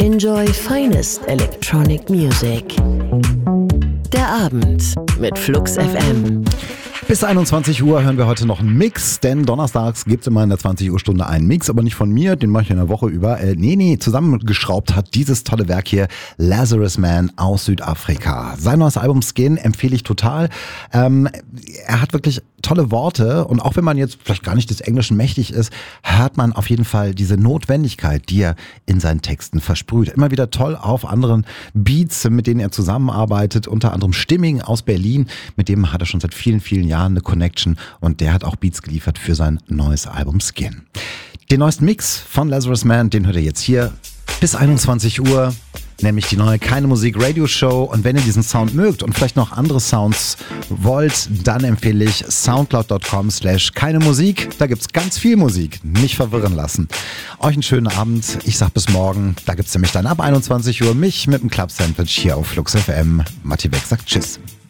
Enjoy finest electronic music. Der Abend mit Flux FM. Bis 21 Uhr hören wir heute noch einen Mix, denn donnerstags gibt es immer in der 20 Uhr Stunde einen Mix, aber nicht von mir, den mache ich in der Woche über. Zusammengeschraubt hat dieses tolle Werk hier Lazarus Man aus Südafrika. Sein neues Album Skin empfehle ich total. Er hat wirklich tolle Worte und auch wenn man jetzt vielleicht gar nicht des Englischen mächtig ist, hört man auf jeden Fall diese Notwendigkeit, die er in seinen Texten versprüht. Immer wieder toll auf anderen Beats, mit denen er zusammenarbeitet, unter anderem Stimming aus Berlin, mit dem hat er schon seit vielen, vielen Jahren eine Connection und der hat auch Beats geliefert für sein neues Album Skin. Den neuesten Mix von Lazarus Man, den hört ihr jetzt hier bis 21 Uhr. Nämlich die neue Keine Musik Radio Show. Und wenn ihr diesen Sound mögt und vielleicht noch andere Sounds wollt, dann empfehle ich soundcloud.com/keine Musik. Da gibt's ganz viel Musik. Nicht verwirren lassen. Euch einen schönen Abend. Ich sag bis morgen. Da gibt's nämlich dann ab 21 Uhr mich mit dem Club Sandwich hier auf Flux FM. Matti Beck sagt Tschüss.